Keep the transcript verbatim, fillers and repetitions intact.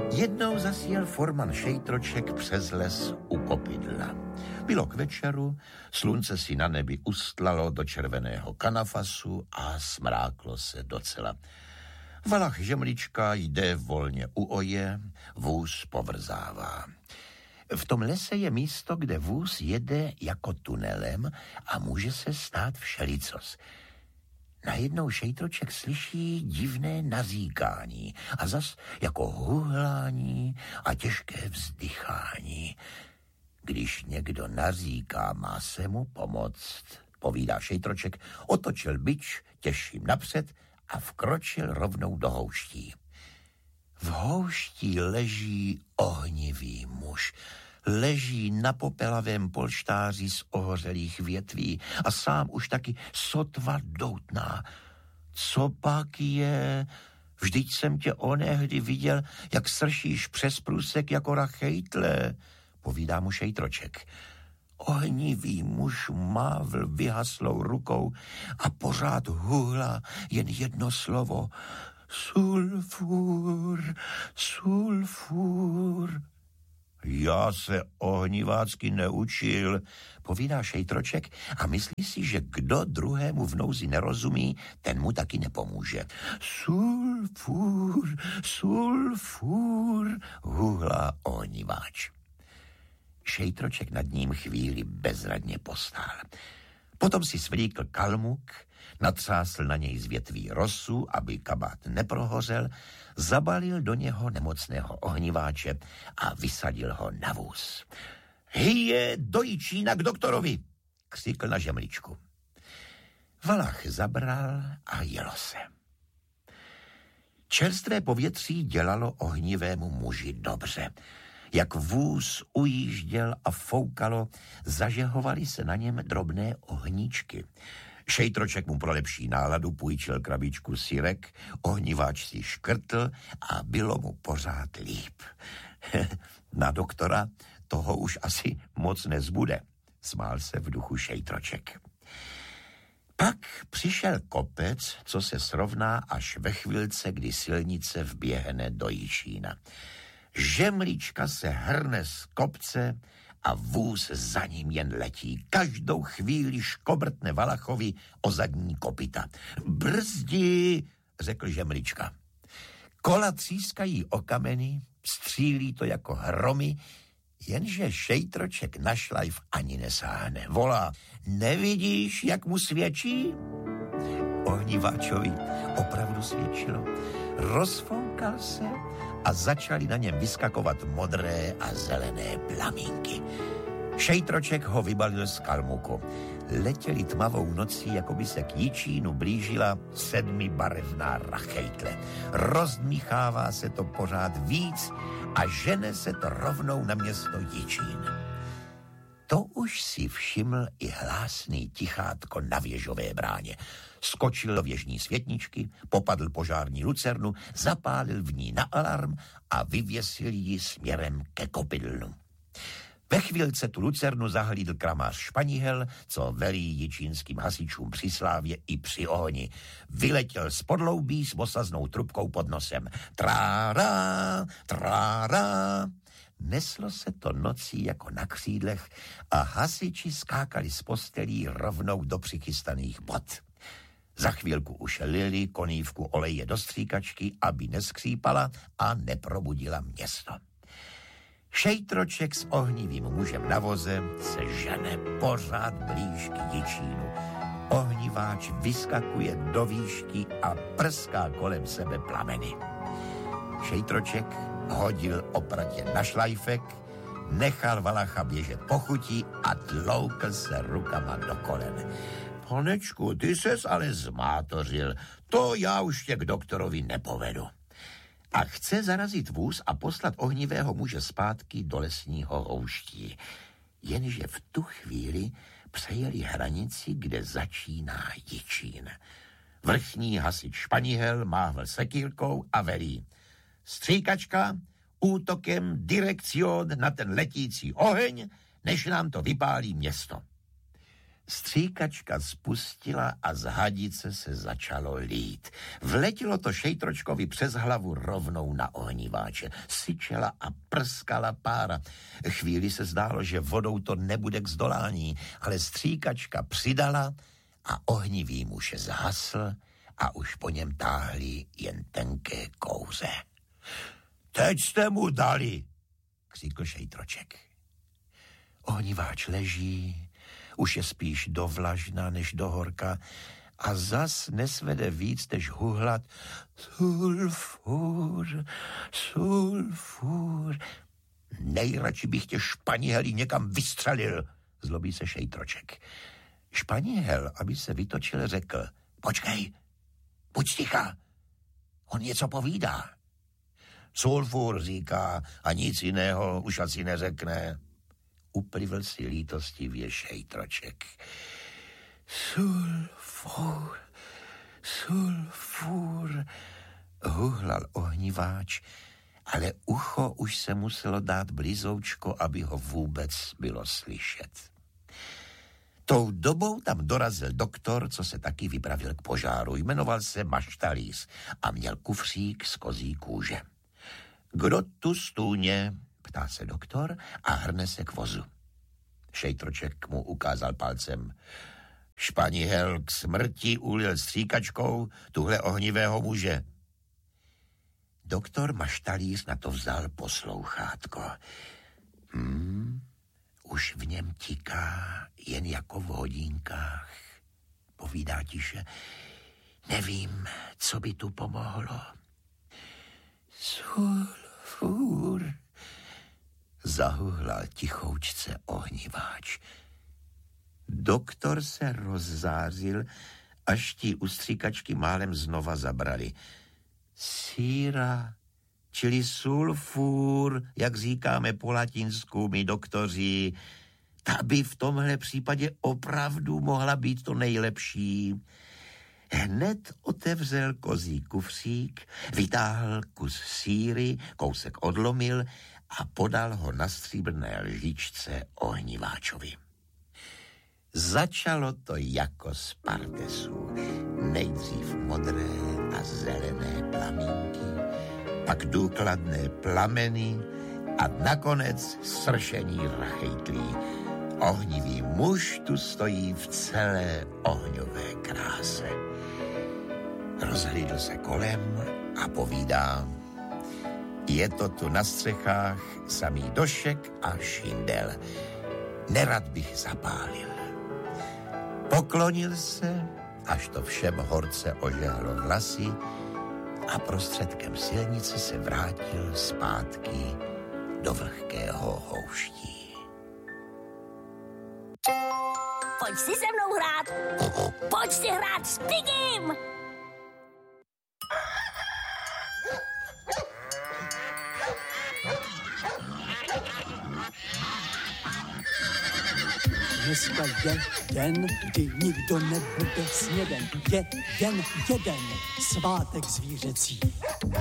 Jednou zasjel forman Šejtroček přes les u kopidla. Bylo k večeru, slunce si na nebi ustlalo do červeného kanafasu a smráklo se docela. Valach Žemlička jde volně u oje, vůz povrzává. V tom lese je místo, kde vůz jede jako tunelem a může se stát všelicos. Najednou Šejtroček slyší divné nazíkání a zas jako huhlání a těžké vzdychání. Když někdo nazíká, má se mu pomoct, povídá Šejtroček, otočil bič těžším napřed a vkročil rovnou do houští. V houští leží ohnivý muž. Leží na popelavém polštáři z ohořelých větví a sám už taky sotva doutná. Co pak je? Vždyť jsem tě onehdy viděl, jak sršíš přes průsek jako rachejtle, povídá mu Šejtroček. Ohnivý muž mávl vyhaslou rukou a pořád huhla jen jedno slovo. Sulfur, sulfur. Já se ohnivácky neučil, povídá Šejtroček a myslí si, že kdo druhému v nouzi nerozumí, ten mu taky nepomůže. Sulfur, sulfur, huhlá ohniváč. Šejtroček nad ním chvíli bezradně postál. Potom si svlíkl kalmuk, natřásl na něj z větví rosu, aby kabát neprohořel, zabalil do něho nemocného ohniváče a vysadil ho na vůz. Hyje do Jičína k doktorovi, křikl na Žemličku. Valach zabral a jelo se. Čerstvé povětří dělalo ohnivému muži dobře. Jak vůz ujížděl a foukalo, zažehovaly se na něm drobné ohníčky. Šejtroček mu pro lepší náladu půjčil krabičku syrek, ohniváč si škrtl a bylo mu pořád líp. Na doktora toho už asi moc nezbude, smál se v duchu Šejtroček. Pak přišel kopec, co se srovná až ve chvilce, kdy silnice vběhne do Jičína. Žemlička se hrne z kopce a vůz za ním jen letí. Každou chvíli škobrtne Valachovi o zadní kopyta. Brzdi, řekl Žemlička. Kola třískají o kameny, střílí to jako hromy, jenže Šejtroček na šlajf ani nesáhne. Volá, nevidíš, jak mu svědčí? Ohniváčovi opravdu svědčilo. Rozfoukal se a začaly na něm vyskakovat modré a zelené plamínky. Šejtroček ho vybalil z kalmuku. Letěli tmavou nocí, jako by se k Jičínu blížila sedmibarevná rachejtle. Rozdmíchává se to pořád víc a žene se to rovnou na město Jičín. To už si všiml i hlásný tichátko na věžové bráně. Skočil do věžní světničky, popadl požární lucernu, zapálil v ní na alarm a vyvěsil ji směrem ke kopidlu. Ve chvílce tu lucernu zahlídl kramář Španihel, co velí jičínským hasičům při slávě i při ohni. Vyletěl z podloubí s osaznou trubkou pod nosem. Trára, trára. Neslo se to nocí jako na křídlech a hasiči skákali z postelí rovnou do přichystaných bod. Za chvílku už lili konívku oleje do stříkačky, aby neskřípala a neprobudila město. Šejtroček s ohnivým mužem na voze se žene pořád blíž k Jičínu. Ohniváč vyskakuje do výšky a prská kolem sebe plameny. Šejtroček hodil opratě na šlajfek, nechal Valacha běžet po chuti a tloukl se rukama do kolen. Panečku, ty ses ale zmátořil, to já už tě k doktorovi nepovedu. A chce zarazit vůz a poslat ohnivého muže zpátky do lesního houští. Jenže v tu chvíli přejeli hranici, kde začíná Jičín. Vrchní hasič Španihel mávl sekírkou a velí. Stříkačka, útokem, direkcion na ten letící oheň, než nám to vypálí město. Stříkačka spustila a z hadice se začalo lít. Vletělo to Šejtročkovi přes hlavu rovnou na ohníváče. Syčela a prskala pára. Chvíli se zdálo, že vodou to nebude k zdolání, ale stříkačka přidala a ohnivý muž zhasl a už po něm táhli jen tenké kouře. Teď jste mu dali, křikl Šejtroček. Ohníváč leží, už je spíš do vlažna než do horka a zas nesvede víc, než huhlat sulfur, sulfur. Nejradši bych tě, španěhelí, někam vystřelil, zlobí se Šejtroček. Španěhel, aby se vytočil, řekl, počkej, buď ticha, on něco povídá. Sulfur říká a nic jiného už asi neřekne. Uplivl si lítostivě Šejtroček. Sulfur, sulfur, huhlal ohníváč, ale ucho už se muselo dát blízoučko, aby ho vůbec bylo slyšet. Tou dobou tam dorazil doktor, co se taky vypravil k požáru. Jmenoval se Maštalíř a měl kufřík z kozí kůže. Kdo tu stůně? Ptá se doktor a hrne se k vozu. Šejtroček mu ukázal palcem. Španěhel k smrti ulil stříkačkou tuhle ohnivého muže. Doktor Maštalíř na to vzal poslouchátko. Hmm, už v něm tiká jen jako v hodinkách. Povídá tiše. Nevím, co by tu pomohlo. Sulfur, zahuhlal tichoučce ohníváč. Doktor se rozzářil, až ti u stříkačky málem znova zabrali. Síra, čili sulfur, jak říkáme po latinsku my doktoři, ta by v tomhle případě opravdu mohla být to nejlepší. Hned otevřel kozí kufřík, vytáhl kus síry, kousek odlomil a podal ho na stříbrné lžičce ohníváčovi. Začalo to jako z partesu. Nejdřív modré a zelené plamínky, pak důkladné plameny a nakonec sršení rachejtlí. Ohnivý muž tu stojí v celé ohňové kráse. Rozhlídl se kolem a povídá. Je to tu na střechách samý došek a šindel. Nerad bych zapálil. Poklonil se, až to všem horce ožehlo vlasy a prostředkem silnice se vrátil zpátky do vlhkého houští. Pojď si se mnou hrát. Pojď si hrát s Pigim. Dneska je den, kdy nikdo nebude sněden. Je den jeden, svátek zvířecí.